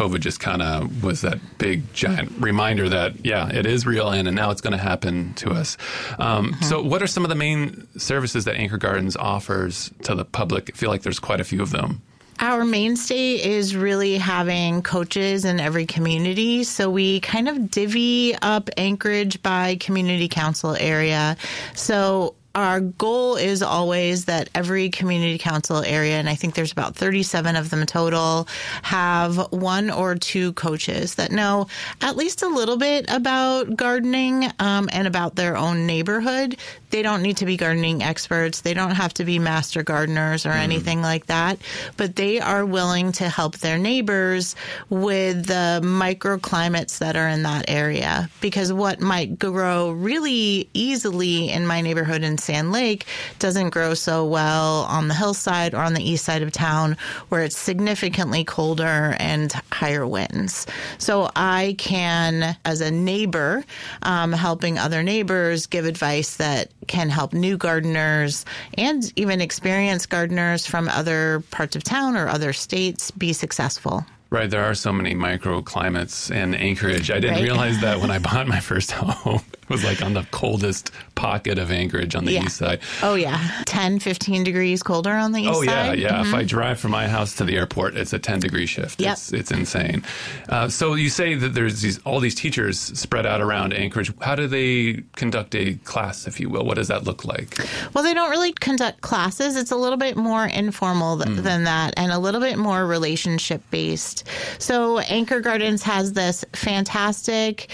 COVID just kind of was that big, giant reminder that, yeah, it is real and now it's going to happen to us. So what are some of the main services that Anchor Gardens offers to the public? I feel like there's quite a few of them. Our mainstay is really having coaches in every community. So we kind of divvy up Anchorage by community council area. So our goal is always that every community council area, and I think there's about 37 of them total, have one or two coaches that know at least a little bit about gardening and about their own neighborhood. They don't need to be gardening experts. They don't have to be master gardeners or anything like that, but they are willing to help their neighbors with the microclimates that are in that area. Because what might grow really easily in my neighborhood in Sand Lake doesn't grow so well on the hillside or on the east side of town where it's significantly colder and higher winds. So I can, as a neighbor, helping other neighbors, give advice that can help new gardeners and even experienced gardeners from other parts of town or other states be successful. Right. There are so many microclimates in Anchorage. I didn't realize that when I bought my first home. It was like on the coldest pocket of Anchorage on the east side. Oh, yeah. 10, 15 degrees colder on the east side. Oh, yeah. If I drive from my house to the airport, it's a 10-degree shift. Yep. It's insane. So you say that there's all these teachers spread out around Anchorage. How do they conduct a class, if you will? What does that look like? Well, they don't really conduct classes. It's a little bit more informal than that and a little bit more relationship-based. So Anchor Gardens has this fantastic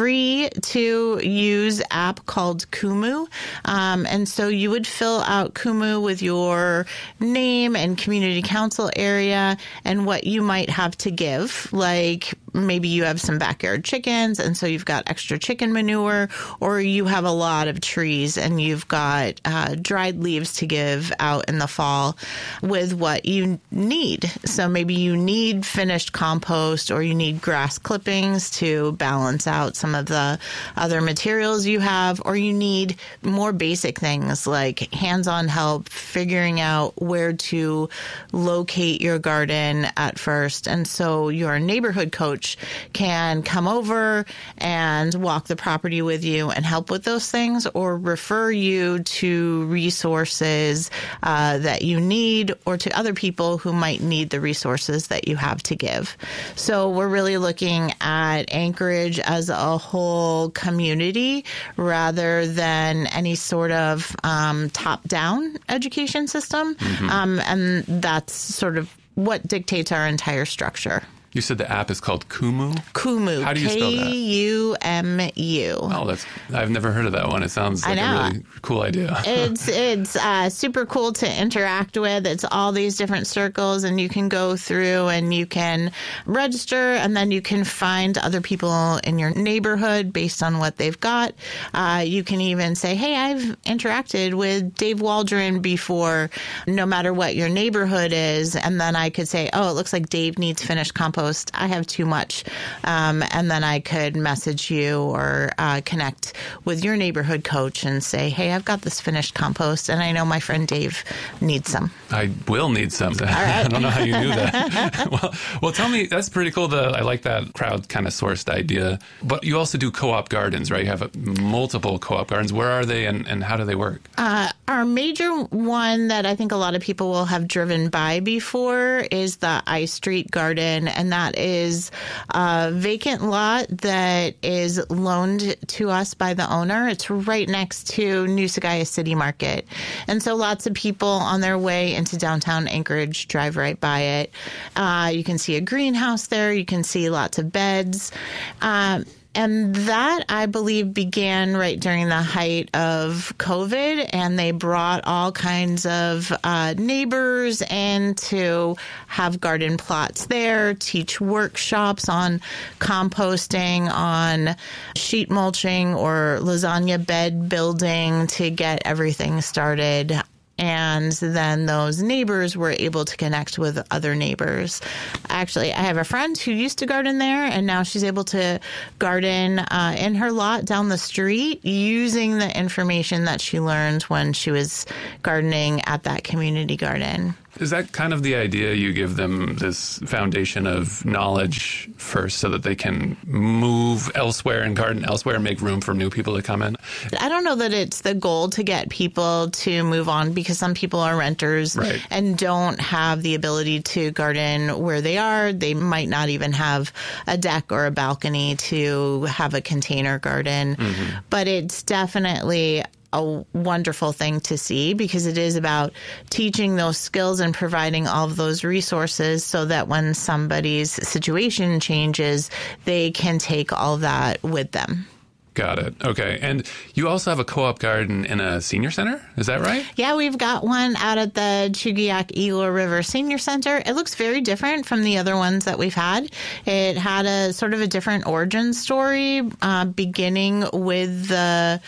free-to-use app called Kumu. And so you would fill out Kumu with your name and community council area and what you might have to give. Like maybe you have some backyard chickens and so you've got extra chicken manure, or you have a lot of trees and you've got dried leaves to give out in the fall with what you need. So maybe you need finished compost or you need grass clippings to balance out some of the other materials you have, or you need more basic things like hands-on help figuring out where to locate your garden at first. And so your neighborhood coach can come over and walk the property with you and help with those things, or refer you to resources that you need, or to other people who might need the resources that you have to give. So we're really looking at Anchorage as a whole community rather than any sort of top-down education system. And that's sort of what dictates our entire structure. You said the app is called Kumu? Kumu. How do you spell that? Kumu. Oh, I've never heard of that one. It sounds like a really cool idea. It's super cool to interact with. It's all these different circles, and you can go through and you can register, and then you can find other people in your neighborhood based on what they've got. You can even say, hey, I've interacted with Dave Waldron before, no matter what your neighborhood is. And then I could say, oh, it looks like Dave needs finished compost. I have too much. And then I could message you or connect with your neighborhood coach and say, hey, I've got this finished compost and I know my friend Dave needs some. I will need some. All right. I don't know how you knew that. well, tell me, that's pretty cool. I like that crowd kind of sourced idea. But you also do co-op gardens, right? You have multiple co-op gardens. Where are they and how do they work? Our major one that I think a lot of people will have driven by before is the I Street Garden. And that is a vacant lot that is loaned to us by the owner. It's right next to New Sagaya City Market. And so lots of people on their way into downtown Anchorage drive right by it. You can see a greenhouse there. You can see lots of beds. And that, I believe, began right during the height of COVID, and they brought all kinds of neighbors in to have garden plots there, teach workshops on composting, on sheet mulching or lasagna bed building to get everything started. And then those neighbors were able to connect with other neighbors. Actually, I have a friend who used to garden there, and now she's able to garden in her lot down the street using the information that she learned when she was gardening at that community garden. Is that kind of the idea? You give them this foundation of knowledge first so that they can move elsewhere and garden elsewhere and make room for new people to come in? I don't know that it's the goal to get people to move on, because some people are renters and don't have the ability to garden where they are. They might not even have a deck or a balcony to have a container garden. But it's definitely a wonderful thing to see, because it is about teaching those skills and providing all of those resources so that when somebody's situation changes, they can take all of that with them. Got it. Okay. And you also have a co-op garden in a senior center. Is that right? Yeah, we've got one out at the Chugiak Eagle River Senior Center. It looks very different from the other ones that we've had. It had a sort of a different origin story, beginning with the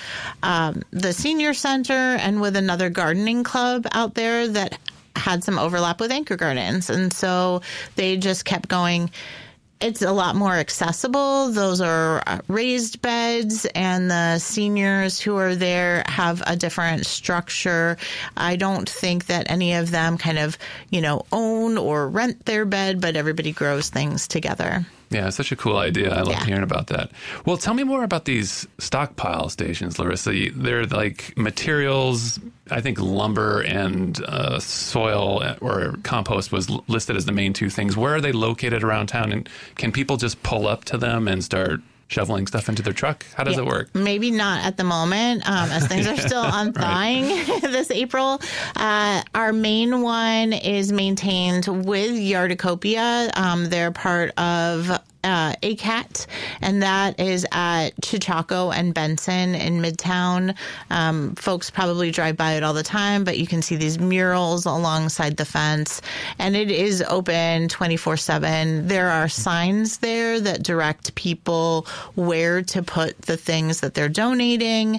senior center and with another gardening club out there that had some overlap with Anchor Gardens. And so they just kept going. It's a lot more accessible. Those are raised beds, and the seniors who are there have a different structure. I don't think that any of them kind of, own or rent their bed, but everybody grows things together. Yeah, it's such a cool idea. I love hearing about that. Well, tell me more about these stockpile stations, Larissa. They're like materials. I think lumber and soil or compost was listed as the main two things. Where are they located around town? And can people just pull up to them and start shoveling stuff into their truck? How does it work? Maybe not at the moment, as things are still unthawing this April. Our main one is maintained with Yardacopia. They're part of ACAT, and that is at Chichaco and Benson in Midtown. Folks probably drive by it all the time, but you can see these murals alongside the fence, and it is open 24/7. There are signs there that direct people where to put the things that they're donating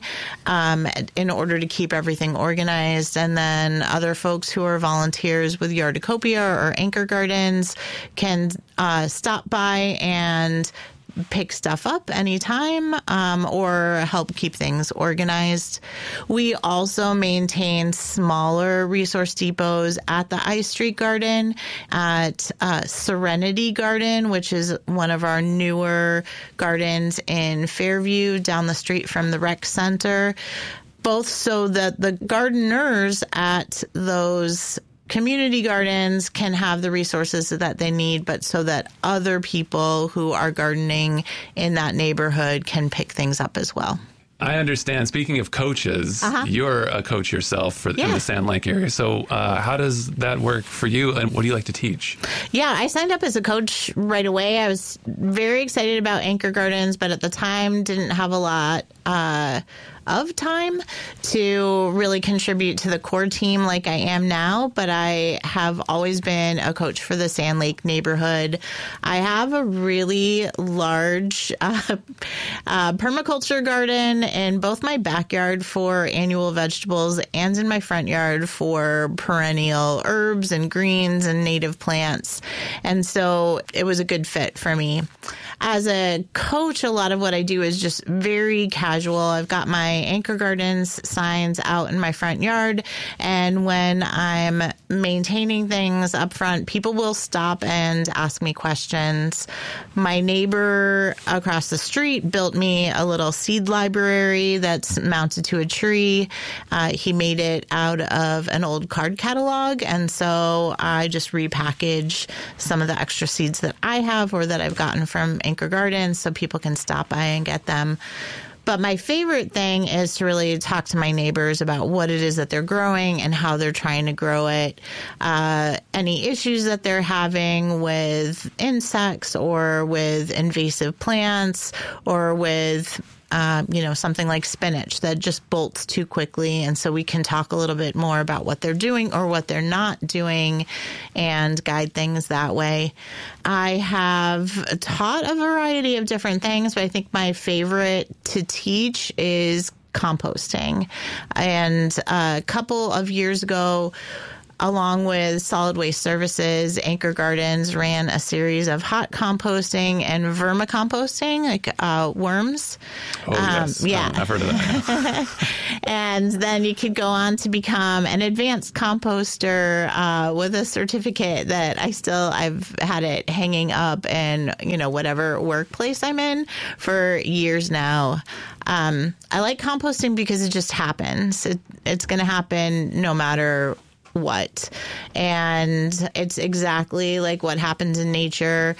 in order to keep everything organized. And then other folks who are volunteers with Yardacopia or Anchor Gardens can stop by and pick stuff up anytime or help keep things organized. We also maintain smaller resource depots at the I Street Garden, at Serenity Garden, which is one of our newer gardens in Fairview down the street from the rec center, both so that the gardeners at those community gardens can have the resources that they need, but so that other people who are gardening in that neighborhood can pick things up as well. I understand. Speaking of coaches, you're a coach yourself in the Sand Lake area. So how does that work for you, and what do you like to teach? Yeah, I signed up as a coach right away. I was very excited about Anchor Gardens, but at the time didn't have a lot of time to really contribute to the core team like I am now, but I have always been a coach for the Sand Lake neighborhood. I have a really large permaculture garden in both my backyard for annual vegetables and in my front yard for perennial herbs and greens and native plants. And so it was a good fit for me. As a coach, a lot of what I do is just very casual. I've got my Anchor Gardens signs out in my front yard, and when I'm maintaining things up front, people will stop and ask me questions. My neighbor across the street built me a little seed library that's mounted to a tree. He made it out of an old card catalog, and so I just repackage some of the extra seeds that I have or that I've gotten from Anchor Gardens so people can stop by and get them. But my favorite thing is to really talk to my neighbors about what it is that they're growing and how they're trying to grow it, any issues that they're having with insects or with invasive plants or with something like spinach that just bolts too quickly. And so we can talk a little bit more about what they're doing or what they're not doing and guide things that way. I have taught a variety of different things, but I think my favorite to teach is composting. And a couple of years ago, along with Solid Waste Services, Anchor Gardens ran a series of hot composting and vermicomposting, like worms. Oh, yes. Yeah. I've heard of that. And then you could go on to become an advanced composter with a certificate that I've had it hanging up in, whatever workplace I'm in for years now. I like composting because it just happens. It's going to happen no matter what. And it's exactly like what happens in nature.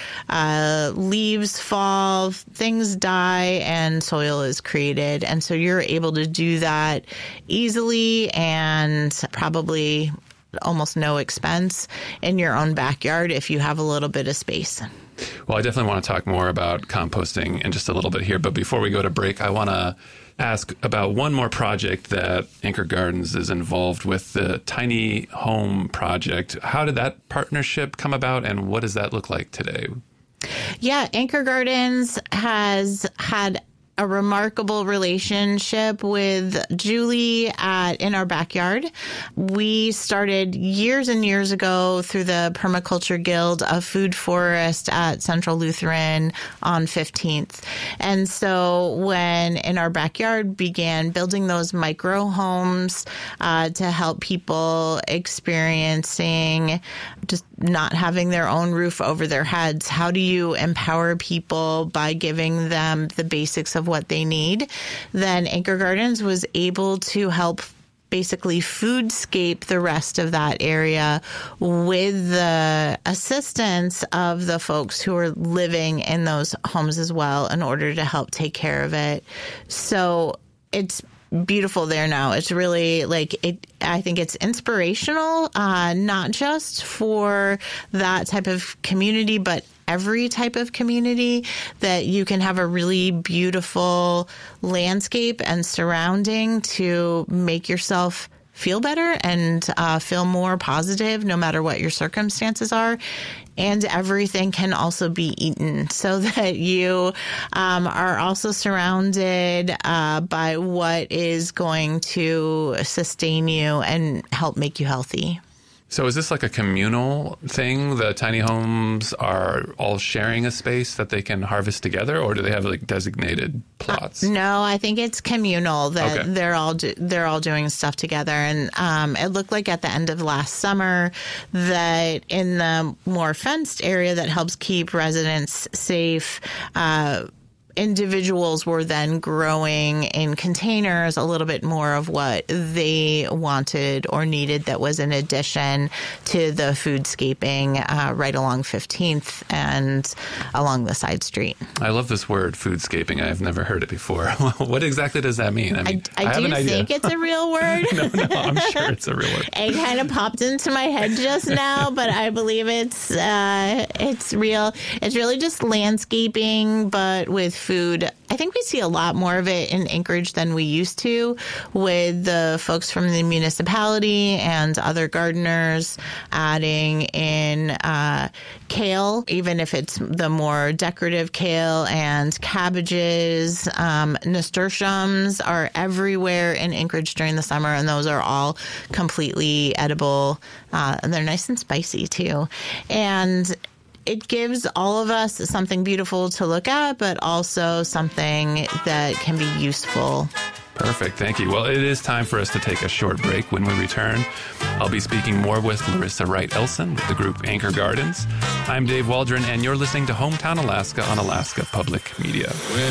Leaves fall, things die, and soil is created. And so you're able to do that easily and probably almost no expense in your own backyard if you have a little bit of space. Well, I definitely want to talk more about composting in just a little bit here. But before we go to break, I want to ask about one more project that Anchor Gardens is involved with, the Tiny Home Project. How did that partnership come about, and what does that look like today? Yeah, Anchor Gardens has had a remarkable relationship with Julie in our backyard. We started years and years ago through the Permaculture Guild of Food Forest at Central Lutheran on 15th. And so when in our backyard began building those micro homes to help people experiencing just not having their own roof over their heads, how do you empower people by giving them the basics of what they need? Then Anchor Gardens was able to help basically foodscape the rest of that area with the assistance of the folks who are living in those homes as well in order to help take care of it. So it's beautiful there now. It's really I think it's inspirational, not just for that type of community, but every type of community, that you can have a really beautiful landscape and surrounding to make yourself feel better and feel more positive no matter what your circumstances are. And everything can also be eaten so that you are also surrounded by what is going to sustain you and help make you healthy. So is this like a communal thing? The tiny homes are all sharing a space that they can harvest together, or do they have like designated plots? No, I think it's communal, that they're all doing stuff together. And it looked like at the end of last summer that in the more fenced area that helps keep residents safe, individuals were then growing in containers a little bit more of what they wanted or needed that was in addition to the foodscaping right along 15th and along the side street. I love this word, foodscaping. I've never heard it before. What exactly does that mean? I have an idea. Think it's a real word. No, I'm sure it's a real word. It kind of popped into my head just now, but I believe it's real. It's really just landscaping, but with food. I think we see a lot more of it in Anchorage than we used to, with the folks from the municipality and other gardeners adding in kale, even if it's the more decorative kale, and cabbages. Nasturtiums are everywhere in Anchorage during the summer, and those are all completely edible. And they're nice and spicy too. And it gives all of us something beautiful to look at, but also something that can be useful. Perfect. Thank you. Well, it is time for us to take a short break. When we return, I'll be speaking more with Larissa Wright-Elson with the group Anchor Gardens. I'm Dave Waldron, and you're listening to Hometown Alaska on Alaska Public Media.